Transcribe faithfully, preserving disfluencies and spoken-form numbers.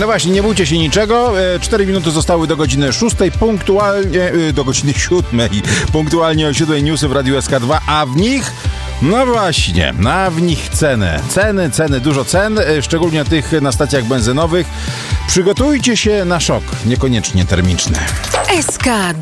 No właśnie, nie bójcie się niczego. Cztery minuty zostały do godziny szóstej, punktualnie, do godziny siódmej. Punktualnie o siódmej newsy w Radiu S K dwa, a w nich... No właśnie, a w nich ceny. Ceny, ceny, dużo cen, szczególnie tych na stacjach benzynowych. Przygotujcie się na szok, niekoniecznie termiczny. S K